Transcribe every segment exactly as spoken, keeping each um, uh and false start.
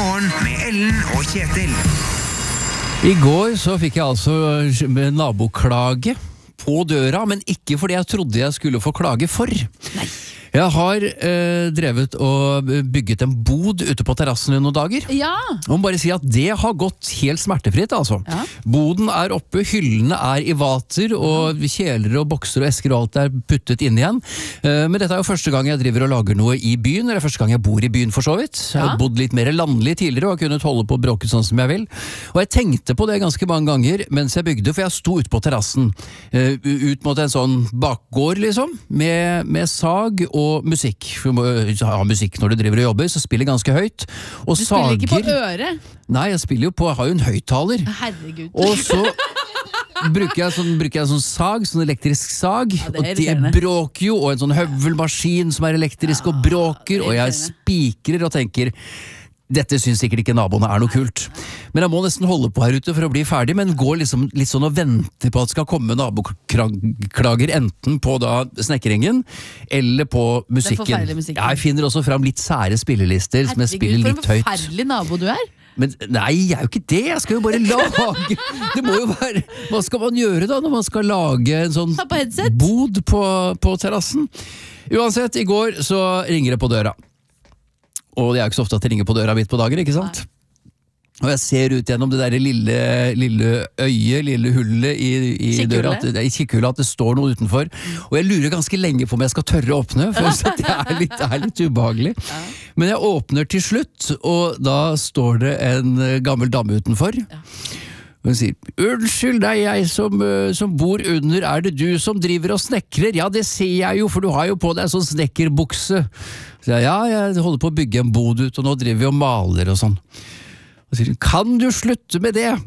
morgen med Ellen og Kjetil. I går så fikk jeg altså naboklage på døra, men ikke fordi jeg trodde jeg skulle få klage for. Nei. Jeg har eh, drevet og bygget en bod ute på terrassen i noen dager. Ja. Og må bare si at det har gått helt smertefritt, altså. Ja. Boden er oppe, hyllene er i vater, og kjeler og bokser og esker og alt er puttet inn igjen. Eh, men dette er jo første gang jeg driver og lager noe i byen, eller første gang jeg bor i byen for så vidt. Jeg har Ja. bodd litt mer landlig tidligere og har kunnet holde på å bråke sånn som jeg vil. Og jeg tenkte på det ganske mange ganger mens jeg bygde, for jeg sto ute på terrassen, eh, ut mot en sånn bakgård liksom, med, med sag og og musikk. Du må ha musikk når du driver og jobber, så spiller ganske høyt. Og Du spiller sager, ikke på øret. Nei, jeg spiller jo på, jeg har jo en høyttaler. Herregud. Og så bruker jeg, sånn, bruker jeg en sånn sag, sånn elektrisk sag, Ja, det er og det irriterende. bråker jo, og en sånn høvelmaskin som er elektrisk og bråker, og jeg spikrer og tenker, dette synes sikkert ikke naboene er noe kult. Men jeg må nesten holde på her ute for å bli ferdig, men går liksom litt sånn og venter på at det skal komme naboklager, enten på da snekringen, eller på musikken. forferdelige musikken. Jeg finner også fram litt sære spillelister, som jeg spiller litt Herregud, for en høyt. forferdelig nabo du er. Men nei, jeg er jo ikke det, jeg skal jo bare lage. Det må jo være, hva skal man gjøre da, når man skal lage en sånn Ta på headset. bod på, på terrassen? Uansett, i går så ringer det på døra. Og det er jo ikke så ofte at det ringer på døra midt på dagen, ikke sant? Og jeg ser ut gjennom det der lille, lille øyet, lille hullet i, i døra, at, det- i kikkhullet, at det står noe utenfor. Og jeg lurer ganske lenge på om jeg skal tørre å åpne, for jeg synes at det er litt, det er litt ubehagelig. Men jeg åpner til slutt, og da står det en eh, gammel dame utenfor. Hun sier, unnskyld, det er jeg som, eh, som bor under, er det du som driver og snekrer? Ja, det ser jeg jo, for du har jo på deg en sånn snekkerbukse. Så jeg, ja, jeg holder på å bygge en bod ut, og nå driver vi og maler og sånn. Og sier hun, kan du slutte med det?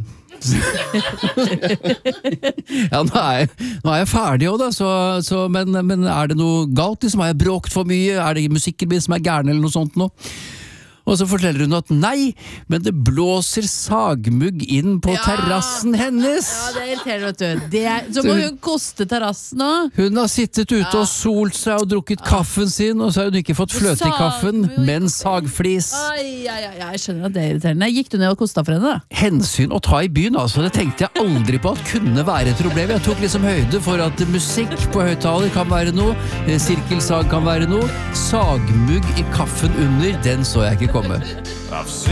Ja, nå er jeg, nå er jeg ferdig også da, så, så, men, men er det noe galt liksom? Har jeg bråkt for mye? Er det musikken min som er gæren eller noe sånt nå? Og så forteller hun at nei, men det blåser sagmugg inn på Ja. terrassen hennes. Ja, det er irriterende, vet du. Det er, så må Så- hun koste terrassen nå. Hun har sittet ute og solt seg og drukket kaffen sin, og så har hun ikke fått fløte i kaffen, Sagmugg. men sagflis. Ai, ai, ai, jeg skjønner at det er irriterende. Gikk du ned og kosta for henne da? Hensyn å ta i byen, altså. Det tenkte jeg aldri på at kunne være et problem. Jeg tok liksom høyde for at musikk på høyttaler kan være noe, eh, sirkelsag kan være noe, sagmugg i kaffen under, den så jeg ikke komme.